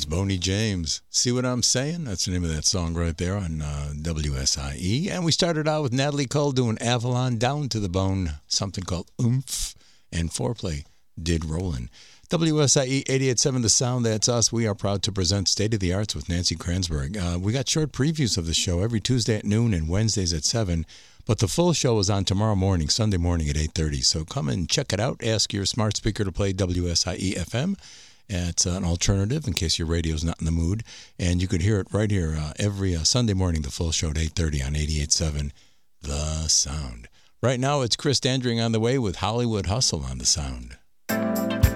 There's Boney James. See what I'm saying? That's the name of that song right there on WSIE. And we started out with Natalie Cole doing Avalon, Down to the Bone, something called Oomph, and Foreplay did Rollin'. WSIE 88.7 The Sound, that's us. We are proud to present State of the Arts with Nancy Kranzberg. We got short previews of the show every Tuesday at noon and Wednesdays at 7. But the full show is on tomorrow morning, Sunday morning at 8:30. So come and check it out. Ask your smart speaker to play WSIE FM. It's an alternative in case your radio's not in the mood. And you could hear it right here every Sunday morning, the full show at 8:30 on 88.7 The Sound. Right now, it's Chris Dandring on the way with Hollywood Hustle on The Sound.